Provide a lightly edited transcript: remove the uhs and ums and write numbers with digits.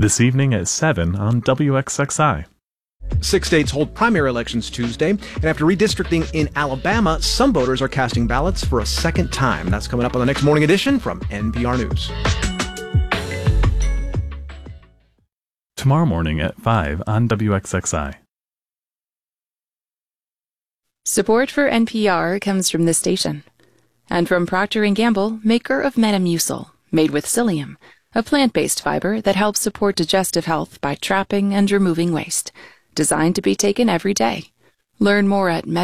This evening at 7 on WXXI. 6 states hold primary elections Tuesday, and after redistricting in Alabama, some voters are casting ballots for a second time. That's coming up on the next morning edition from NPR News. Tomorrow morning at 5 on WXXI. Support for NPR comes from this station and from Procter & Gamble, maker of Metamucil, made with psyllium, a plant-based fiber that helps support digestive health by trapping and removing waste. Designed to be taken every day. Learn more at